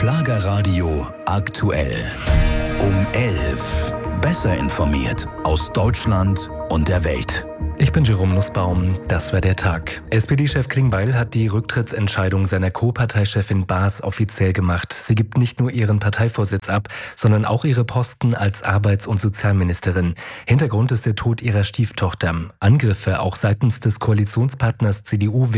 Schlagerradio aktuell. Um 11. Besser informiert aus Deutschland und der Welt. Ich bin Jerome Nussbaum, das war der Tag. SPD-Chef Klingbeil hat die Rücktrittsentscheidung seiner Co-Parteichefin Baas offiziell gemacht. Sie gibt nicht nur ihren Parteivorsitz ab, sondern auch ihre Posten als Arbeits- und Sozialministerin. Hintergrund ist der Tod ihrer Stieftochter. Angriffe auch seitens des Koalitionspartners CDU